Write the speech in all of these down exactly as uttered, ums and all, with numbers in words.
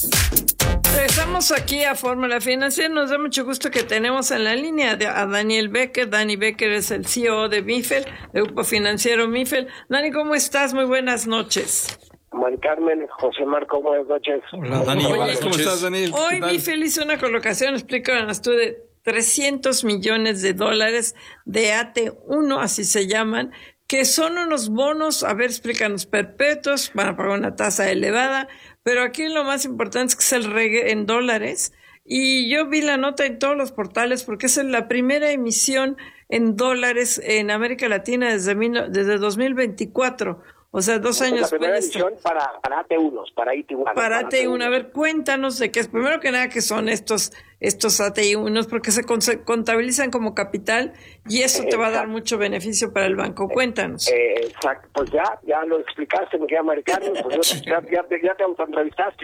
Regresamos aquí a Fórmula Financiera. Nos da mucho gusto que tenemos en la línea a Daniel Becker. Dani Becker es el C E O de Mifel, del Grupo Financiero Mifel. Dani, ¿cómo estás? Muy buenas noches. Mari Carmen, José Marco, buenas noches. Hola, Dani. Oye, buenas ¿cómo estás, Daniel? Hoy Mifel hizo una colocación, explícanos tú, de trescientos millones de dólares de A T uno, así se llaman, que son unos bonos, a ver, explícanos, perpetuos, van a pagar una tasa elevada, pero aquí lo más importante es que es el reggae en dólares, y yo vi la nota en todos los portales porque es la primera emisión en dólares en América Latina desde, desde dos mil veinticuatro, o sea, dos años después. La primera emisión para, para A T uno, para I T uno. Para A T uno, a ver, cuéntanos de qué es, primero que nada, qué son estos estos A T uno, porque se contabilizan como capital y eso te va a dar mucho beneficio para el banco. Cuéntanos. Eh, exacto, pues ya ya lo explicaste, mi querida Mari Carmen, pues ya, ya, ya te autoentrevistaste.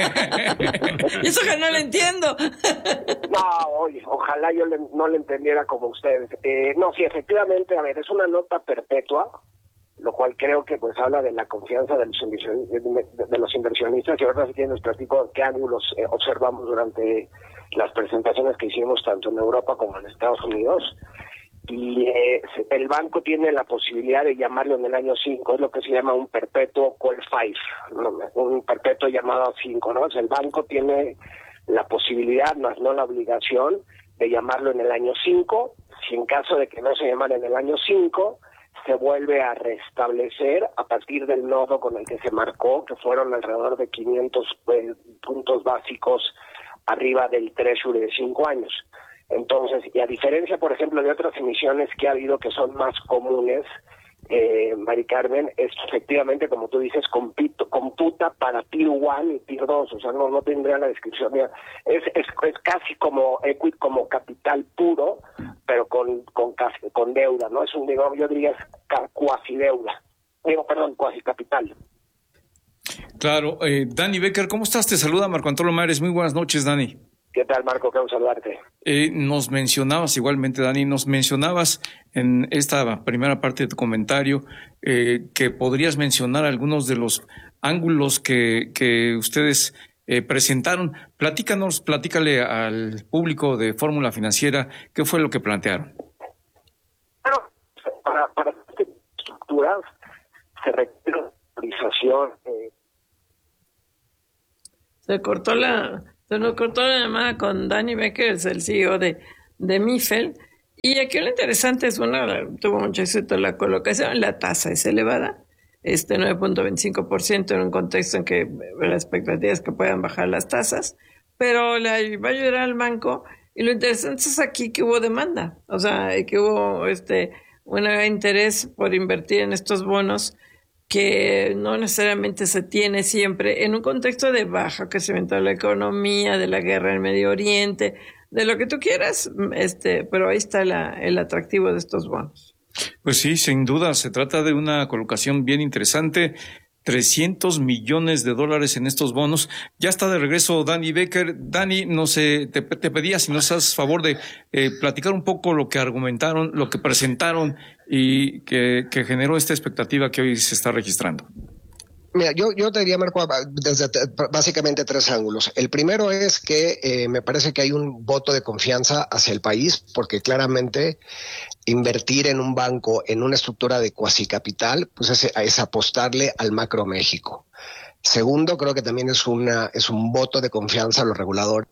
Y eso que no lo entiendo. No, oye, ojalá yo le, no le entendiera como ustedes. Eh, no, sí, efectivamente, a ver, es una nota perpetua, lo cual creo que pues habla de la confianza de los, de, de los inversionistas, y ahora sí que les platico qué ángulos eh, observamos durante las presentaciones que hicimos tanto en Europa como en Estados Unidos. Y eh, el banco tiene la posibilidad de llamarlo en el año cinco, es lo que se llama un perpetuo call five, ¿no? Un perpetuo llamado cinco, ¿no? O sea, el banco tiene la posibilidad, más no la obligación, de llamarlo en el año cinco. Si en caso de que no se llamara en el año cinco, se vuelve a restablecer a partir del nodo con el que se marcó, que fueron alrededor de quinientos eh, puntos básicos arriba del Treasury de cinco años. Entonces, y a diferencia, por ejemplo, de otras emisiones que ha habido que son más comunes, eh, Mari Carmen, es efectivamente, como tú dices, compito, computa para Tier uno y Tier dos, o sea, no, no tendría la descripción. Es, es, es casi como equity, como capital puro, pero con con con deuda, ¿no? Es un, digamos, yo diría, cuasi deuda. Digo, perdón, cuasi capital. Claro, eh, Dani Becker, ¿cómo estás? Te saluda Marco Antonio Mares. Muy buenas noches, Dani. ¿Qué tal, Marco? Qué bueno saludarte. Eh, nos mencionabas igualmente, Dani, nos mencionabas en esta primera parte de tu comentario eh, que podrías mencionar algunos de los ángulos que, que ustedes eh, presentaron. Platícanos, platícale al público de Fórmula Financiera qué fue lo que plantearon. Bueno, para, para estas estructuras se requiere una autorización. Eh. Se cortó la... Se nos cortó la llamada con Dani Becker, es el C E O de, de Mifel. Y aquí lo interesante es, bueno, tuvo mucho éxito la colocación, la tasa es elevada, este nueve punto veinticinco por ciento en un contexto en que la expectativa es que puedan bajar las tasas, pero la va a ayudar al banco. Y lo interesante es aquí que hubo demanda, o sea, que hubo este un interés por invertir en estos bonos que no necesariamente se tiene siempre en un contexto de bajo crecimiento de la economía, de la guerra en Medio Oriente, de lo que tú quieras, este, pero ahí está la, el atractivo de estos bonos. Pues sí, sin duda, se trata de una colocación bien interesante. trescientos millones de dólares en estos bonos. Ya está de regreso Dani Becker. Dani, no sé, te, te pedía si nos haces favor de eh, platicar un poco lo que argumentaron, lo que presentaron y que, que generó esta expectativa que hoy se está registrando. Mira, yo, yo te diría, Marco, desde básicamente tres ángulos. El primero es que eh, me parece que hay un voto de confianza hacia el país, porque claramente invertir en un banco, en una estructura de cuasi capital, pues es, es apostarle al macro México. Segundo, creo que también es una es un voto de confianza a los reguladores,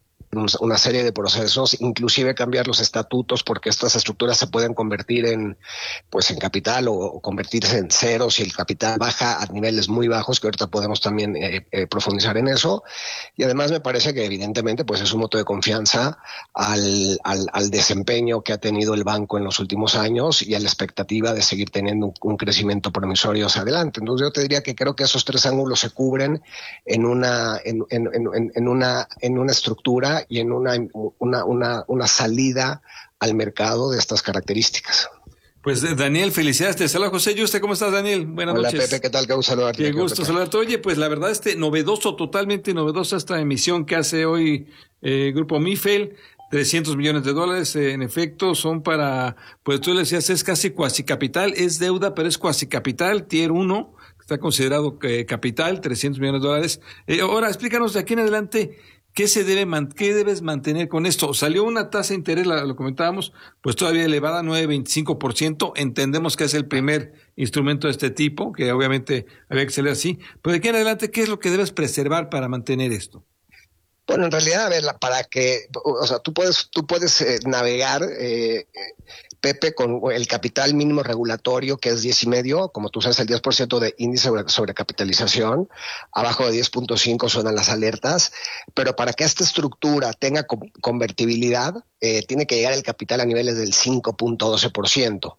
una serie de procesos, inclusive cambiar los estatutos, porque estas estructuras se pueden convertir en pues en capital o, o convertirse en cero si el capital baja a niveles muy bajos, que ahorita podemos también eh, eh, profundizar en eso. Y además me parece que evidentemente pues es un voto de confianza al, al, al desempeño que ha tenido el banco en los últimos años y a la expectativa de seguir teniendo un, un crecimiento promisorio hacia adelante. Entonces yo te diría que creo que esos tres ángulos se cubren en una en, en, en, en una en una estructura y en una, una, una, una salida al mercado de estas características. Pues Daniel, felicidades. Te saluda José Yuste. ¿Cómo estás, Daniel? Buenas Hola, noches. Hola, Pepe, ¿qué tal? Qué gusto saludarte. Qué gusto saludarte. Oye, pues la verdad, este novedoso, totalmente novedosa esta emisión que hace hoy eh, Grupo Mifel. trescientos millones de dólares, eh, en efecto, son para, pues tú le decías, es casi cuasi capital, es deuda, pero es cuasi capital, tier uno. está considerado eh, capital, trescientos millones de dólares. Eh, ahora, explícanos de aquí en adelante, ¿qué se debe man- qué debes mantener con esto? Salió una tasa de interés, la, lo comentábamos, pues todavía elevada, nueve punto veinticinco por ciento. Entendemos que es el primer instrumento de este tipo, que obviamente había que salir así. Pero de aquí en adelante, ¿qué es lo que debes preservar para mantener esto? Bueno, en realidad, a ver, la- para que, o sea, tú puedes, tú puedes eh, navegar, eh, Pepe, con el capital mínimo regulatorio, que es diez y medio, como tú sabes, el diez por ciento de índice sobre, sobre capitalización, abajo de diez punto cinco suenan las alertas, pero para que esta estructura tenga co- convertibilidad, eh, tiene que llegar el capital a niveles del cinco punto doce por ciento.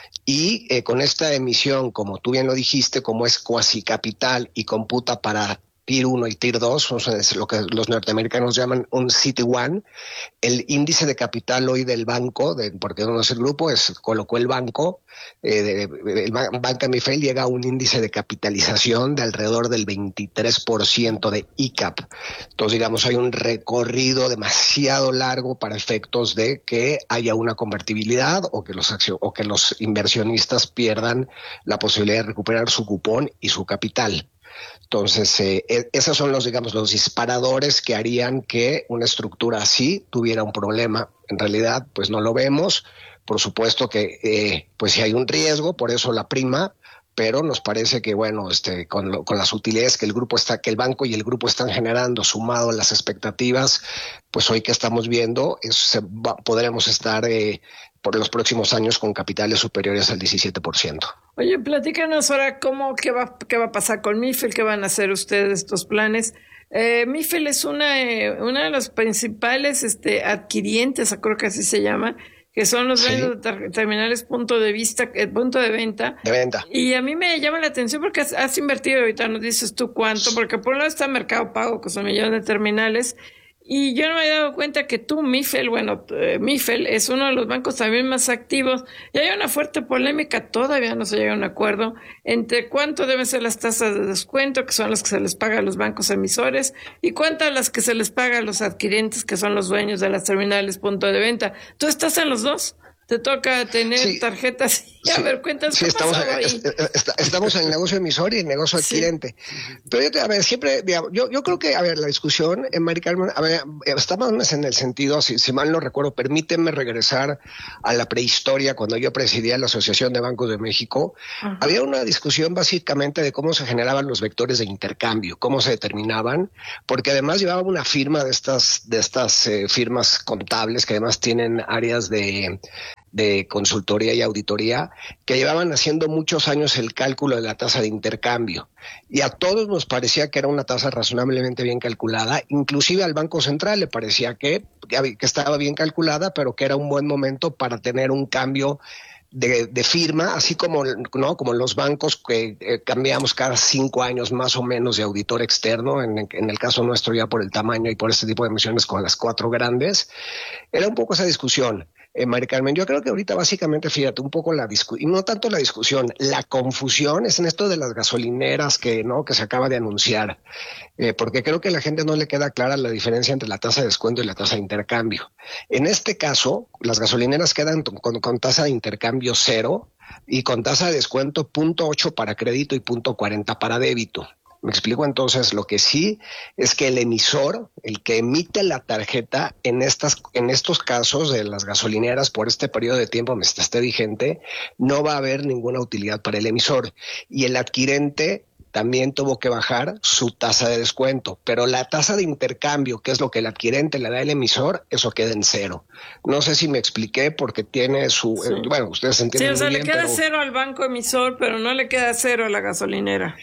Y eh, con esta emisión, como tú bien lo dijiste, como es cuasi capital y computa para Tier uno y Tier dos, o sea, es lo que los norteamericanos llaman un C T uno, el índice de capital hoy del banco, de, porque no es el grupo, es colocó el banco, eh, de, el Banca Mifel llega a un índice de capitalización de alrededor del veintitrés por ciento de I C A P. Entonces, digamos, hay un recorrido demasiado largo para efectos de que haya una convertibilidad o que los accio- o que los inversionistas pierdan la posibilidad de recuperar su cupón y su capital. Entonces, eh, esos son los, digamos, los disparadores que harían que una estructura así tuviera un problema. En realidad, pues no lo vemos. Por supuesto que, eh, pues si hay un riesgo, por eso la prima, pero nos parece que, bueno, este, con, lo, con las utilidades que el grupo está, que el banco y el grupo están generando, sumado a las expectativas, pues hoy que estamos viendo, es, se va, podremos estar eh, por los próximos años con capitales superiores al diecisiete por ciento. Oye, platícanos ahora cómo, qué va, qué va a pasar con Mifel, qué van a hacer ustedes estos planes. Eh, Mifel es una, eh, una de los principales este, adquirientes, creo que así se llama, que son los dueños sí. de ter- terminales punto de vista, el punto de venta. De venta. Y a mí me llama la atención porque has, has invertido, ahorita nos dices tú cuánto, porque por un lado está Mercado Pago, que son millones de terminales, y yo no me he dado cuenta que tú, Mifel, bueno, eh, Mifel es uno de los bancos también más activos, y hay una fuerte polémica, todavía no se llega a un acuerdo, entre cuánto deben ser las tasas de descuento, que son las que se les paga a los bancos emisores, y cuántas las que se les paga a los adquirientes, que son los dueños de las terminales punto de venta. ¿Tú estás en los dos? ¿Te toca tener sí, tarjetas? Y a sí, ver, cuéntanos sí, qué estamos, pasó ahí. est, est, estamos en el negocio emisor y el negocio Sí. adquirente. Pero yo, a ver, siempre, digamos, yo, yo creo que, a ver, la discusión, en Mari Carmen, a ver, estamos en el sentido, si, si mal no recuerdo, permíteme regresar a la prehistoria, cuando yo presidía la Asociación de Bancos de México. Ajá. Había una discusión básicamente de cómo se generaban los vectores de intercambio, cómo se determinaban, porque además llevaba una firma de estas, de estas eh, firmas contables que además tienen áreas de de consultoría y auditoría, que llevaban haciendo muchos años el cálculo de la tasa de intercambio. Y a todos nos parecía que era una tasa razonablemente bien calculada, inclusive al Banco Central le parecía que, que estaba bien calculada, pero que era un buen momento para tener un cambio de, de firma, así como, ¿no? como los bancos que eh, cambiamos cada cinco años más o menos de auditor externo, en, en el caso nuestro ya por el tamaño y por este tipo de emisiones con las cuatro grandes. Era un poco esa discusión. Eh, Mari Carmen, yo creo que ahorita básicamente, fíjate, un poco la discusión, y no tanto la discusión, la confusión es en esto de las gasolineras que no que se acaba de anunciar, eh, porque creo que a la gente no le queda clara la diferencia entre la tasa de descuento y la tasa de intercambio. En este caso, las gasolineras quedan con, con tasa de intercambio cero y con tasa de descuento punto ocho para crédito y punto cuarenta para débito. Me explico. Entonces, lo que sí es que el emisor, el que emite la tarjeta en estas, en estos casos de las gasolineras por este periodo de tiempo mientras esté vigente, no va a haber ninguna utilidad para el emisor. Y el adquirente también tuvo que bajar su tasa de descuento, pero la tasa de intercambio, que es lo que el adquirente le da al emisor, eso queda en cero. No sé si me expliqué porque tiene su, Sí. eh, bueno, ustedes entienden. Sí, o sea, muy le bien, queda pero cero al banco emisor, pero no le queda cero a la gasolinera.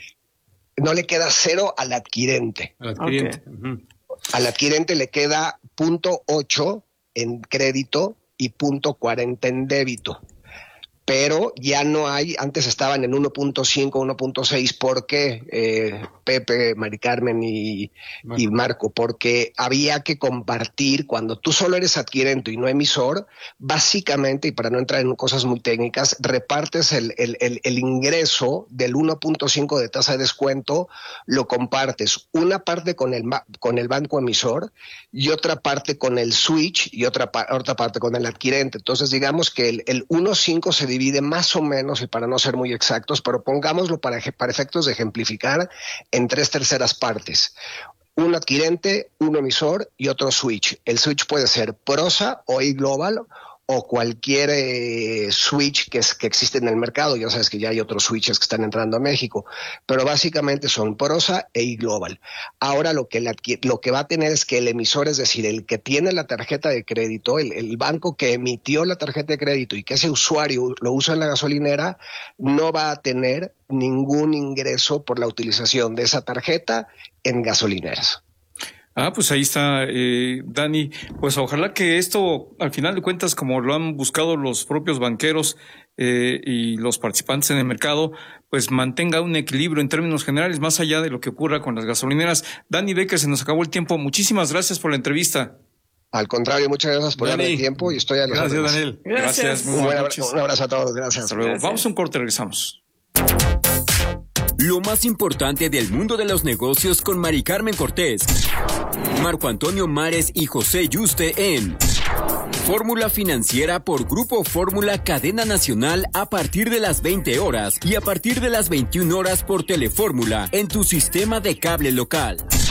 no le queda cero al adquirente. Al adquirente. Okay. Uh-huh. Al adquirente le queda punto ocho en crédito y punto cuarenta en débito. Pero ya no hay, antes estaban en uno punto cinco, uno punto seis, ¿por qué, eh, Pepe, Mari Carmen y, bueno. y Marco? Porque había que compartir, cuando tú solo eres adquirente y no emisor, básicamente, y para no entrar en cosas muy técnicas, repartes el, el, el, el ingreso del uno punto cinco de tasa de descuento, lo compartes una parte con el, con el banco emisor y otra parte con el switch y otra, otra parte con el adquirente. Entonces digamos que el, el uno punto cinco se divide más o menos, y para no ser muy exactos, pero pongámoslo para, para efectos de ejemplificar, en tres terceras partes. Un adquirente, un emisor y otro switch. El switch puede ser Prosa o iGlobal o cualquier eh, switch que, es, que existe en el mercado. Ya sabes que ya hay otros switches que están entrando a México, pero básicamente son Prosa e iGlobal. Ahora lo que, la, lo que va a tener es que el emisor, es decir, el que tiene la tarjeta de crédito, el, el banco que emitió la tarjeta de crédito y que ese usuario lo usa en la gasolinera, no va a tener ningún ingreso por la utilización de esa tarjeta en gasolineras. Ah, pues ahí está, eh, Dani. Pues ojalá que esto, al final de cuentas, como lo han buscado los propios banqueros eh, y los participantes en el mercado, pues mantenga un equilibrio en términos generales, más allá de lo que ocurra con las gasolineras. Dani Becker, se nos acabó el tiempo. Muchísimas gracias por la entrevista. Al contrario, muchas gracias por darme el tiempo y estoy a los Gracias, órdenes. Daniel. Gracias. Gracias. Muy Un, buen buenas abrazo, un abrazo a todos. Gracias. Hasta luego. Gracias. Vamos a un corte, regresamos. Lo más importante del mundo de los negocios con Mari Carmen Cortés, Marco Antonio Mares y José Yuste en Fórmula Financiera por Grupo Fórmula Cadena Nacional a partir de las veinte horas y a partir de las veintiuna horas por Telefórmula en tu sistema de cable local.